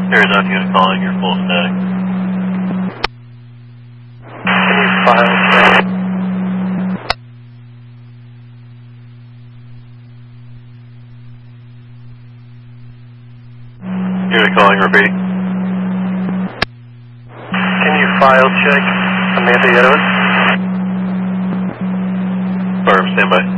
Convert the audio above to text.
Here is not unit calling your full static. Can you file check? Unit calling, repeat. Can you file check Amanda Edwards? Firm, standby.